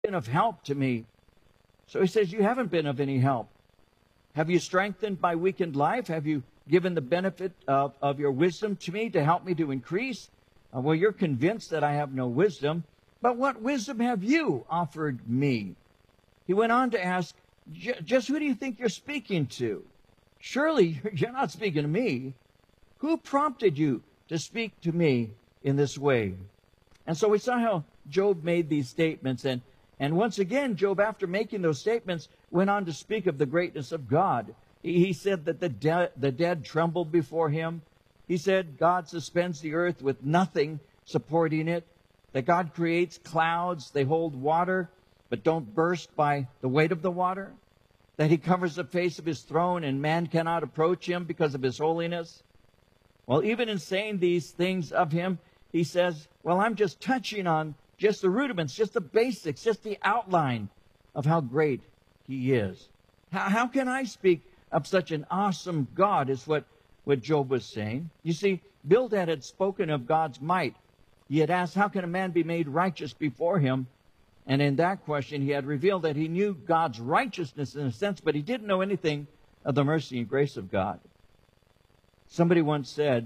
been of help to me. So he says, you haven't been of any help. Have you strengthened my weakened life? Have you given the benefit of your wisdom to me to help me to increase? Well, you're convinced that I have no wisdom. But what wisdom have you offered me? He went on to ask, just who do you think you're speaking to? Surely you're not speaking to me. Who prompted you to speak to me in this way? And so we saw how Job made these statements. And once again, Job, after making those statements, went on to speak of the greatness of God. He said that the dead trembled before him. He said God suspends the earth with nothing supporting it. That God creates clouds. They hold water, but don't burst by the weight of the water. That he covers the face of his throne and man cannot approach him because of his holiness. Well, even in saying these things of him, he says, well, I'm just touching on just the rudiments, just the basics, just the outline of how great he is. How can I speak of such an awesome God is what Job was saying. You see, Bildad had spoken of God's might. He had asked, how can a man be made righteous before him? And in that question, he had revealed that he knew God's righteousness in a sense, but he didn't know anything of the mercy and grace of God. Somebody once said,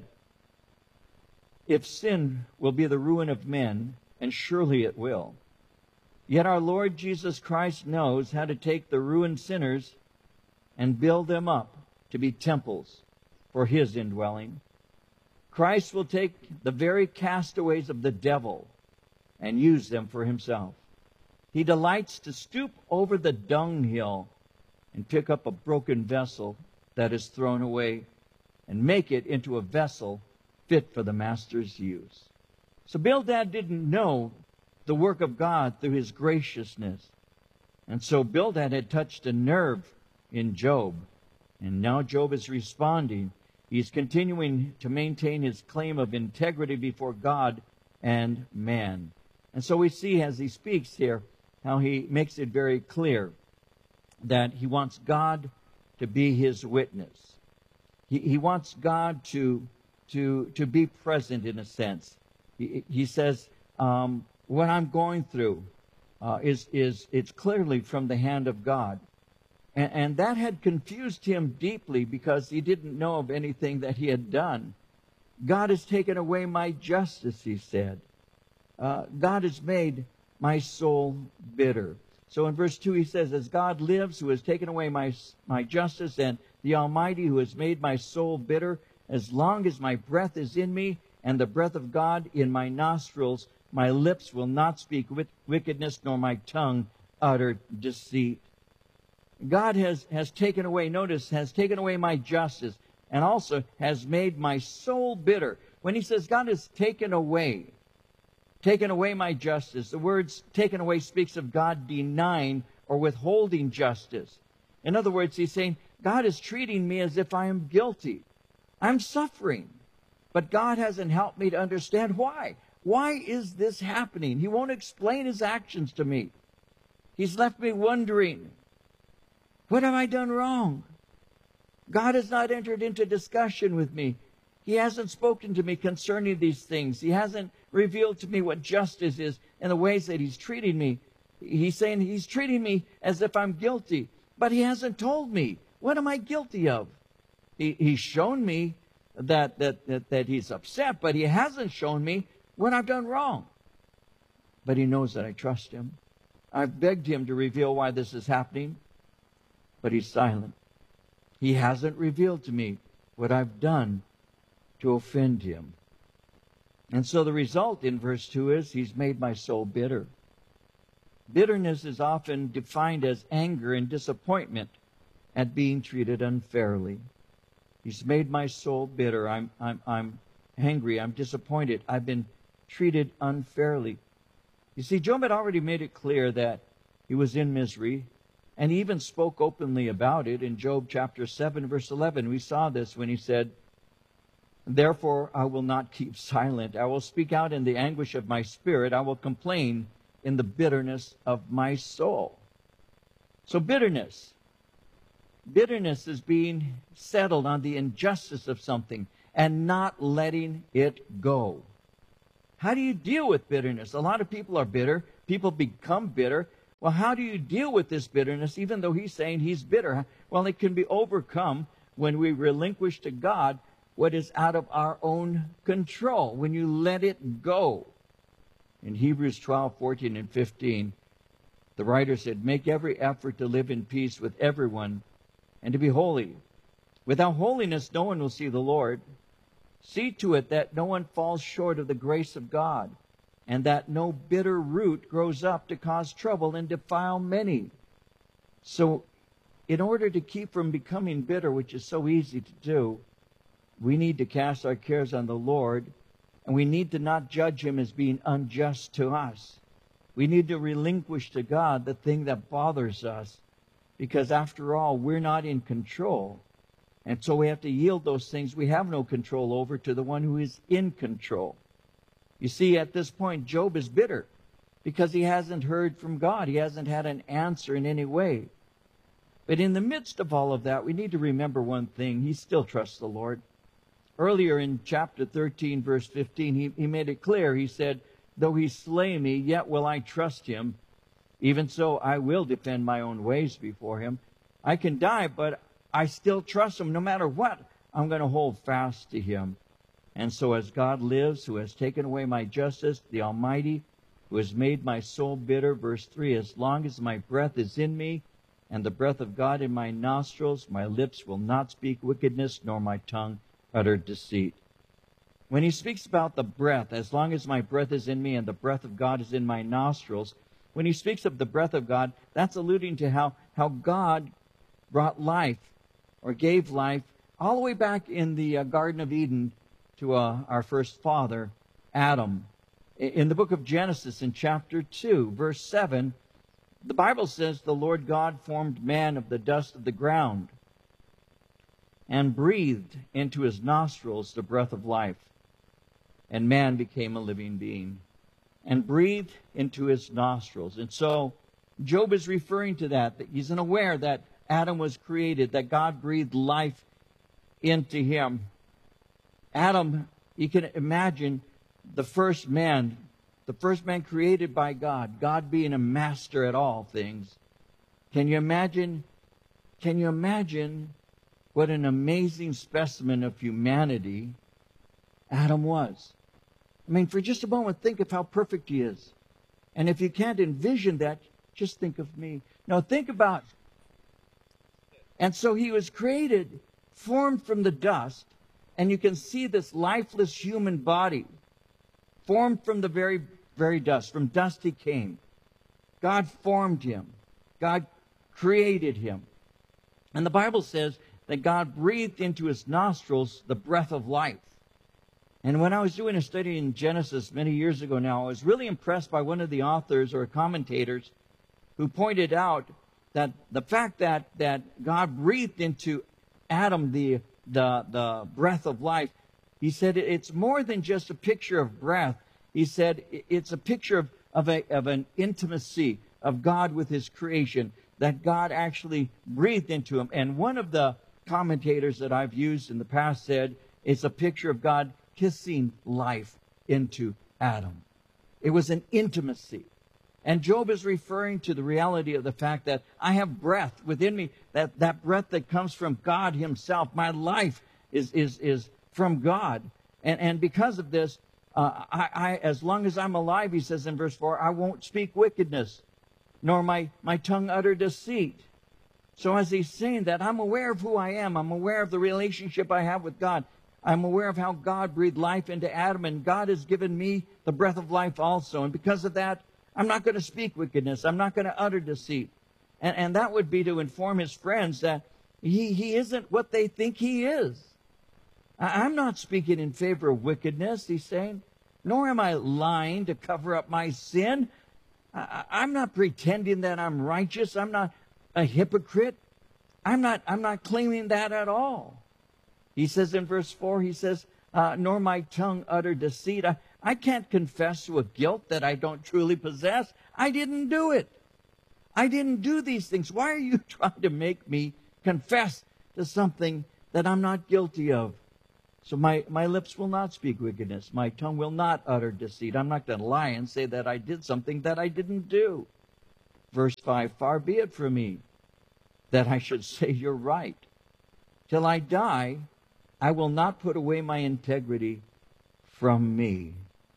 if sin will be the ruin of men, and surely it will, yet our Lord Jesus Christ knows how to take the ruined sinners and build them up to be temples for his indwelling. Christ will take the very castaways of the devil and use them for himself. He delights to stoop over the dunghill and pick up a broken vessel that is thrown away and make it into a vessel fit for the master's use. So Bildad didn't know the work of God through his graciousness. And so Bildad had touched a nerve in Job. And now Job is responding. He's continuing to maintain his claim of integrity before God and man. And so we see as he speaks here how he makes it very clear that he wants God to be his witness. He wants God to be present in a sense. He says, what I'm going through it's clearly from the hand of God. And that had confused him deeply because he didn't know of anything that he had done. God has taken away my justice, he said. God has made my soul bitter. So in verse 2 he says, as God lives, who has taken away my justice, and the Almighty who has made my soul bitter, as long as my breath is in me and the breath of God in my nostrils, my lips will not speak wickedness, nor my tongue utter deceit. God has taken away, notice, has taken away my justice and also has made my soul bitter. When he says God has taken away my justice, the words taken away speaks of God denying or withholding justice. In other words, he's saying, God is treating me as if I am guilty. I'm suffering, but God hasn't helped me to understand why. Why is this happening? He won't explain his actions to me. He's left me wondering, what have I done wrong? God has not entered into discussion with me. He hasn't spoken to me concerning these things. He hasn't revealed to me what justice is and the ways that he's treating me. He's saying he's treating me as if I'm guilty, but he hasn't told me. What am I guilty of? He's shown me that he's upset, but he hasn't shown me what I've done wrong. But he knows that I trust him. I've begged him to reveal why this is happening, but he's silent. He hasn't revealed to me what I've done to offend him. And so the result in verse 2 is he's made my soul bitter. Bitterness is often defined as anger and disappointment at being treated unfairly. He's made my soul bitter. I'm angry. I'm disappointed. I've been treated unfairly. You see, Job had already made it clear that he was in misery, and he even spoke openly about it in Job chapter 7, verse 11. We saw this when he said, therefore I will not keep silent. I will speak out in the anguish of my spirit. I will complain in the bitterness of my soul. So bitterness is being settled on the injustice of something and not letting it go. How do you deal with bitterness? A lot of people are bitter. People become bitter Well, how do you deal with this bitterness, even though he's saying he's bitter? Well, it can be overcome when we relinquish to God what is out of our own control, when you let it go. In Hebrews 12, 14, and 15, the writer said, make every effort to live in peace with everyone and to be holy. Without holiness, no one will see the Lord. See to it that no one falls short of the grace of God, and that no bitter root grows up to cause trouble and defile many. So, in order to keep from becoming bitter, which is so easy to do, we need to cast our cares on the Lord, and we need to not judge him as being unjust to us. We need to relinquish to God the thing that bothers us, because after all, we're not in control. And so we have to yield those things we have no control over to the one who is in control. You see, at this point, Job is bitter because he hasn't heard from God. He hasn't had an answer in any way. But in the midst of all of that, we need to remember one thing. He still trusts the Lord. Earlier in chapter 13, verse 15, he made it clear. He said, though he slay me, yet will I trust him. Even so, I will defend my own ways before him. I can die, but I still trust him. No matter what, I'm going to hold fast to him. And so as God lives, who has taken away my justice, the Almighty, who has made my soul bitter, verse 3, as long as my breath is in me, and the breath of God in my nostrils, my lips will not speak wickedness, nor my tongue utter deceit. When he speaks about the breath, as long as my breath is in me and the breath of God is in my nostrils, when he speaks of the breath of God, that's alluding to how God brought life or gave life all the way back in the Garden of Eden to our first father, Adam. In the book of Genesis, in chapter 2, verse 7, the Bible says, the Lord God formed man of the dust of the ground and breathed into his nostrils the breath of life. And man became a living being and breathed into his nostrils. And so Job is referring to that he's unaware that Adam was created, that God breathed life into him. Adam, you can imagine the first man created by God, God being a master at all things. Can you imagine what an amazing specimen of humanity Adam was? I mean, for just a moment, think of how perfect he is. And if you can't envision that, just think of me. Now, think about it. And so he was created, formed from the dust, and you can see this lifeless human body formed from the very, very dust. From dust he came. God formed him. God created him. And the Bible says that God breathed into his nostrils the breath of life. And when I was doing a study in Genesis many years ago now, I was really impressed by one of the authors or commentators who pointed out that the fact that God breathed into Adam the breath of life, he said it's more than just a picture of breath. He said it's a picture of an intimacy of God with his creation, that God actually breathed into him. And one of the commentators that I've used in the past said it's a picture of God kissing life into Adam. It was an intimacy. And Job is referring to the reality of the fact that I have breath within me, that breath that comes from God himself. My life is from God. And because of this, I as long as I'm alive, he says in verse 4, I won't speak wickedness, nor my tongue utter deceit. So as he's saying that, I'm aware of who I am. I'm aware of the relationship I have with God. I'm aware of how God breathed life into Adam, and God has given me the breath of life also. And because of that, I'm not going to speak wickedness. I'm not going to utter deceit. And that would be to inform his friends that he isn't what they think he is. I'm not speaking in favor of wickedness, he's saying, nor am I lying to cover up my sin. I'm not pretending that I'm righteous. I'm not a hypocrite. I'm not claiming that at all. He says in verse 4, he says, nor my tongue utter deceit. I can't confess to a guilt that I don't truly possess. I didn't do it. I didn't do these things. Why are you trying to make me confess to something that I'm not guilty of? So my lips will not speak wickedness. My tongue will not utter deceit. I'm not going to lie and say that I did something that I didn't do. Verse 5, far be it from me that I should say you're right. Till I die, I will not put away my integrity from me.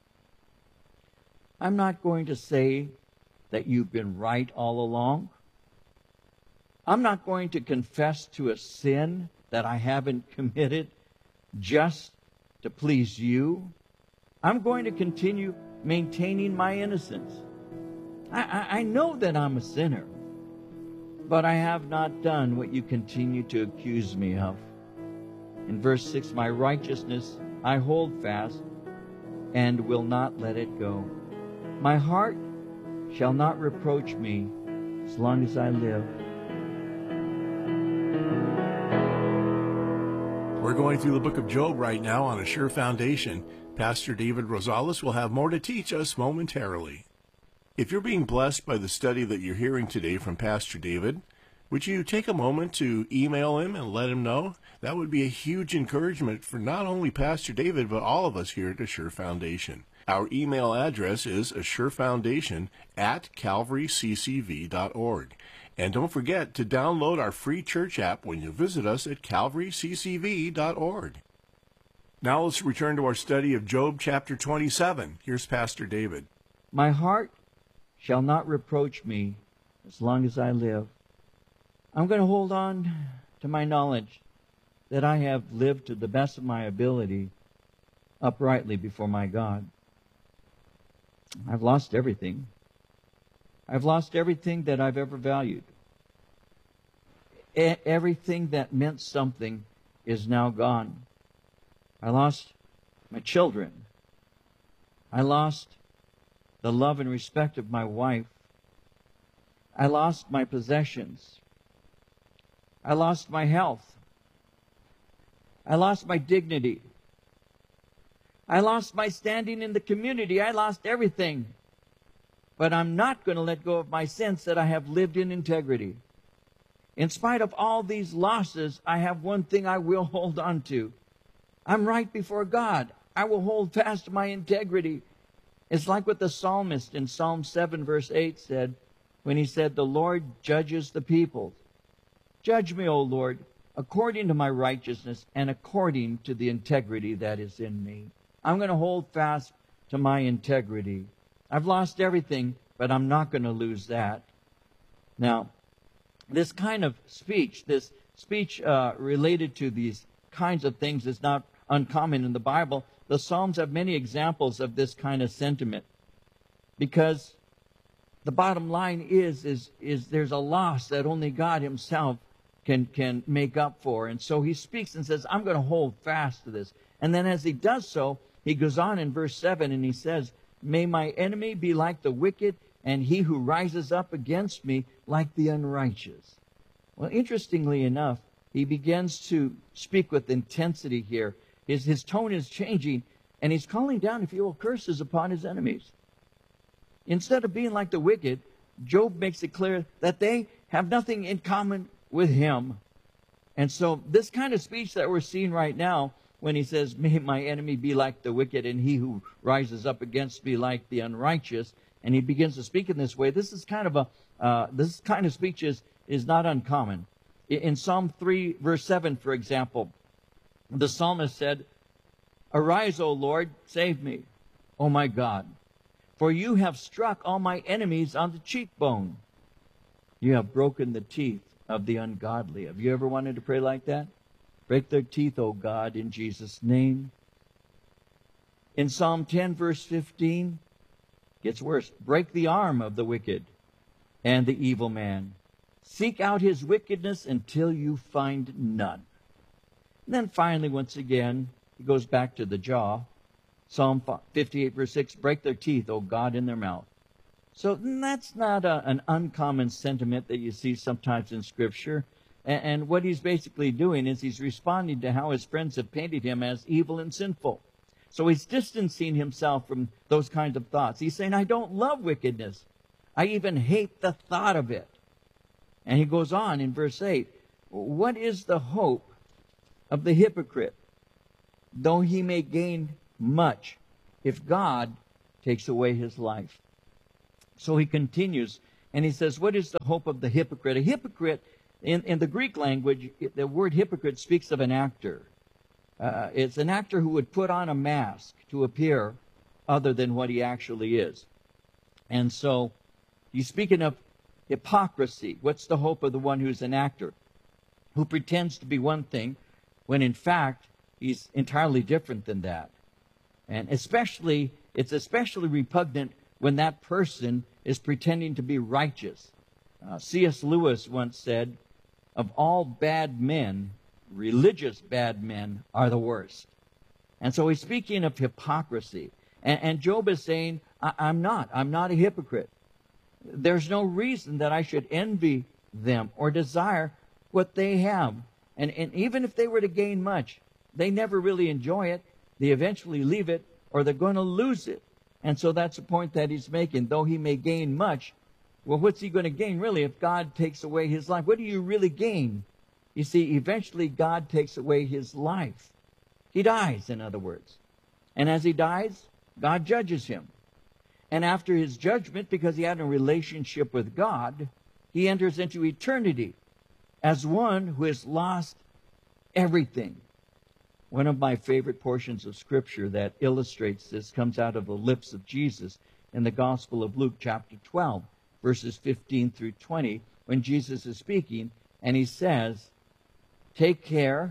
I'm not going to say that you've been right all along. I'm not going to confess to a sin that I haven't committed just to please you. I'm going to continue maintaining my innocence. I know that I'm a sinner, but I have not done what you continue to accuse me of. In verse 6, my righteousness I hold fast and will not let it go. My heart shall not reproach me as long as I live. We're going through the book of Job right now on A Sure Foundation. Pastor David Rosales will have more to teach us momentarily. If you're being blessed by the study that you're hearing today from Pastor David, would you take a moment to email him and let him know? That would be a huge encouragement for not only Pastor David, but all of us here at Assure Foundation. Our email address is assurefoundation@calvaryccv.org. And don't forget to download our free church app when you visit us at calvaryccv.org. Now let's return to our study of Job chapter 27. Here's Pastor David. My heart shall not reproach me as long as I live. I'm going to hold on to my knowledge that I have lived to the best of my ability uprightly before my God. I've lost everything. I've lost everything that I've ever valued. Everything that meant something is now gone. I lost my children. I lost the love and respect of my wife. I lost my possessions. I lost my health. I lost my dignity. I lost my standing in the community. I lost everything. But I'm not going to let go of my sense that I have lived in integrity. In spite of all these losses, I have one thing I will hold on to. I'm right before God. I will hold fast to my integrity. It's like what the psalmist in Psalm 7 verse 8 said when he said, the Lord judges the people. Judge me, O Lord, according to my righteousness and according to the integrity that is in me. I'm going to hold fast to my integrity. I've lost everything, but I'm not going to lose that. Now, this kind of speech, related to these kinds of things is not uncommon in the Bible. The Psalms have many examples of this kind of sentiment, because the bottom line is there's a loss that only God himself can make up for. And so he speaks and says, I'm going to hold fast to this. And then as he does so, he goes on in verse 7 and he says, may my enemy be like the wicked, and he who rises up against me like the unrighteous. Well, interestingly enough, he begins to speak with intensity here. His tone is changing, and he's calling down, if you will, curses upon his enemies. Instead of being like the wicked, Job makes it clear that they have nothing in common with him. And so this kind of speech that we're seeing right now, when he says, may my enemy be like the wicked, and he who rises up against me like the unrighteous, and he begins to speak in this way, this kind of speech is not uncommon. In Psalm 3, verse 7, for example, the psalmist said, arise, O Lord, save me, O my God, for you have struck all my enemies on the cheekbone. You have broken the teeth of the ungodly. Have you ever wanted to pray like that? Break their teeth, O God, in Jesus' name. In Psalm 10, verse 15, gets worse. Break the arm of the wicked and the evil man. Seek out his wickedness until you find none. And then finally, once again, he goes back to the jaw. Psalm 58, verse 6, break their teeth, O God, in their mouth. So that's not an uncommon sentiment that you see sometimes in Scripture. And what he's basically doing is he's responding to how his friends have painted him as evil and sinful. So he's distancing himself from those kinds of thoughts. He's saying, I don't love wickedness. I even hate the thought of it. And he goes on in verse 8, what is the hope of the hypocrite, though he may gain much, if God takes away his life? So he continues And he says, what is the hope of the hypocrite? A hypocrite, in the Greek language, the word hypocrite speaks of an actor. It's an actor who would put on a mask to appear other than what he actually is. And so he's speaking of hypocrisy. What's the hope of the one who's an actor, who pretends to be one thing when in fact he's entirely different than that? And it's especially repugnant when that person is pretending to be righteous. C.S. Lewis once said, of all bad men, religious bad men are the worst. And so he's speaking of hypocrisy. And Job is saying, I'm not a hypocrite. There's no reason that I should envy them or desire what they have. And even if they were to gain much, they never really enjoy it. They eventually leave it, or they're going to lose it. And so that's the point that he's making. Though he may gain much, well, what's he going to gain really if God takes away his life? What do you really gain? You see, eventually God takes away his life. He dies, in other words. And as he dies, God judges him. And after his judgment, because he had a relationship with God, he enters into eternity as one who has lost everything. One of my favorite portions of Scripture that illustrates this comes out of the lips of Jesus in the Gospel of Luke chapter 12, verses 15 through 20, when Jesus is speaking, and he says, take care,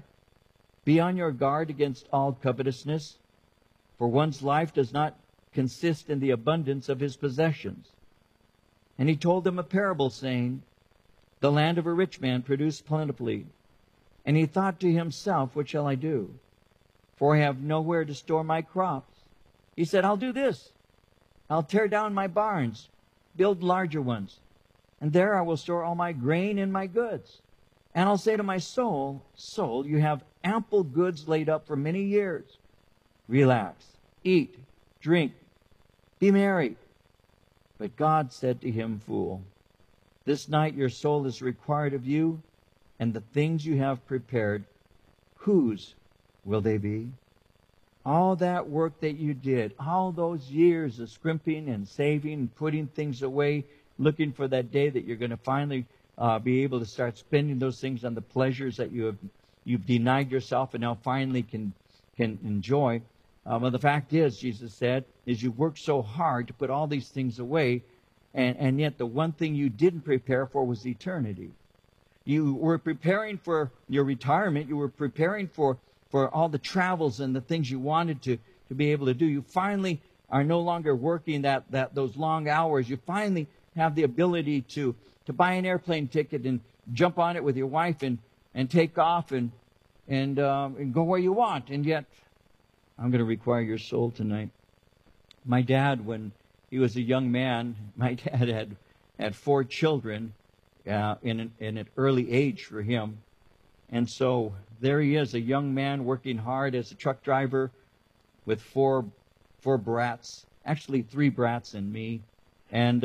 be on your guard against all covetousness, for one's life does not consist in the abundance of his possessions. And he told them a parable, saying, the land of a rich man produced plentifully. And he thought to himself, what shall I do? For I have nowhere to store my crops. He said, I'll do this. I'll tear down my barns, build larger ones, and there I will store all my grain and my goods. And I'll say to my soul, soul, you have ample goods laid up for many years. Relax, eat, drink, be merry. But God said to him, fool, this night your soul is required of you, and the things you have prepared, whose will they be? All that work that you did, all those years of scrimping and saving and putting things away, looking for that day that you're going to finally be able to start spending those things on the pleasures that you've denied yourself and now finally can enjoy. Well, the fact is, Jesus said, is you worked so hard to put all these things away, and yet the one thing you didn't prepare for was eternity. You were preparing for your retirement. You were preparing for all the travels and the things you wanted to be able to do. You finally are no longer working those long hours. You finally have the ability to buy an airplane ticket and jump on it with your wife and take off and go where you want. And yet, I'm going to require your soul tonight. My dad, when he was a young man, my dad had 4 children in an early age for him. And so there he is, a young man working hard as a truck driver with four brats, actually 3 brats and me. And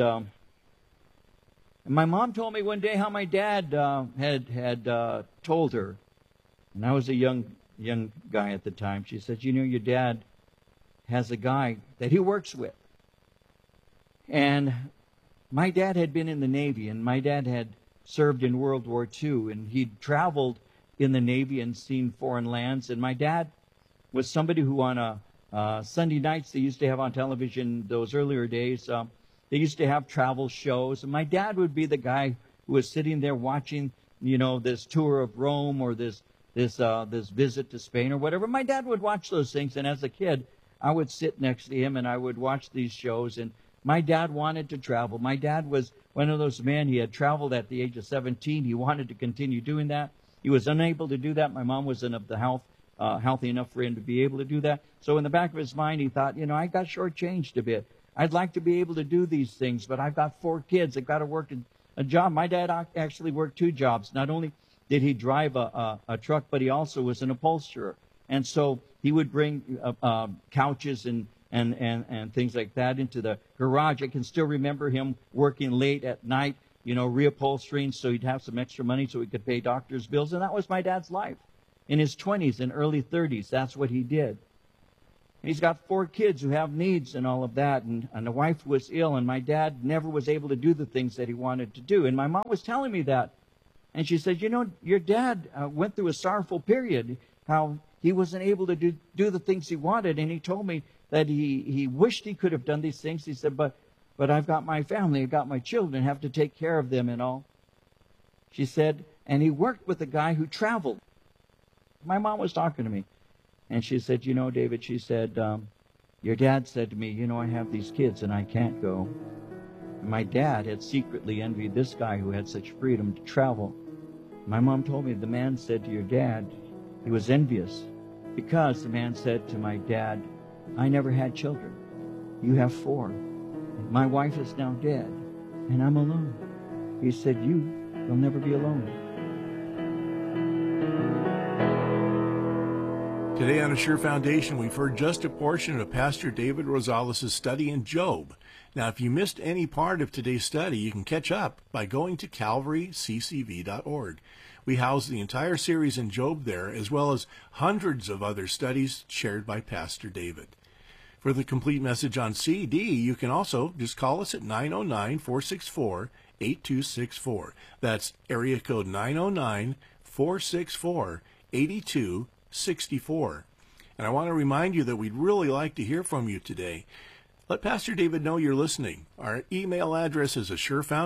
my mom told me one day how my dad had told her, and I was a young guy at the time. She said, you know, your dad has a guy that he works with. And my dad had been in the Navy, and my dad had served in World War II, and he'd traveled in the Navy and seen foreign lands. And my dad was somebody who on Sunday nights they used to have on television those earlier days, they used to have travel shows. And my dad would be the guy who was sitting there watching, you know, this tour of Rome or this visit to Spain or whatever. My dad would watch those things, and as a kid, I would sit next to him and I would watch these shows. And my dad wanted to travel. My dad was one of those men. He had traveled at the age of 17. He wanted to continue doing that. He was unable to do that. My mom wasn't of the healthy enough for him to be able to do that. So in the back of his mind, he thought, you know, I got shortchanged a bit. I'd like to be able to do these things, but I've got 4 kids. I've got to work a job. My dad actually worked 2 jobs. Not only did he drive a truck, but he also was an upholsterer. And so he would bring couches and things like that into the garage. I can still remember him working late at night, you know, reupholstering so he'd have some extra money so he could pay doctor's bills. And that was my dad's life. In his 20s and early 30s, that's what he did. And he's got 4 kids who have needs and all of that. And the wife was ill, and my dad never was able to do the things that he wanted to do. And my mom was telling me that. And she said, you know, your dad went through a sorrowful period, how he wasn't able to do the things he wanted. And he told me that he wished he could have done these things. He said, but I've got my family, I've got my children, have to take care of them and all. She said, and he worked with a guy who traveled. My mom was talking to me. And she said, you know, David, she said, your dad said to me, you know, I have these kids and I can't go. And my dad had secretly envied this guy who had such freedom to travel. My mom told me the man said to your dad, he was envious because the man said to my dad, I never had children. You have 4. And my wife is now dead and I'm alone. He said, you'll never be alone. Today on A Sure Foundation, we've heard just a portion of Pastor David Rosales' study in Job. Now, if you missed any part of today's study, you can catch up by going to calvaryccv.org. We house the entire series in Job there, as well as hundreds of other studies shared by Pastor David. For the complete message on CD, you can also just call us at 909-464-8264. That's area code 909-464-8264. And I want to remind you that we'd really like to hear from you today. Let Pastor David know you're listening. Our email address is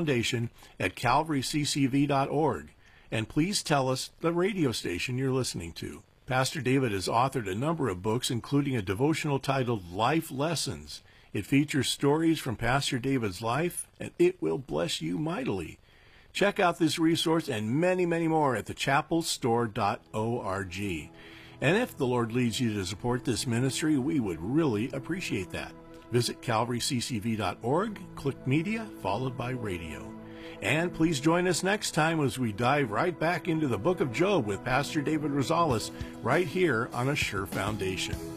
assurefoundation@calvaryccv.org. And please tell us the radio station you're listening to. Pastor David has authored a number of books, including a devotional titled Life Lessons. It features stories from Pastor David's life, and it will bless you mightily. Check out this resource and many, many more at thechapelstore.org. And if the Lord leads you to support this ministry, we would really appreciate that. Visit calvaryccv.org, click Media, followed by Radio. And please join us next time as we dive right back into the book of Job with Pastor David Rosales right here on A Sure Foundation.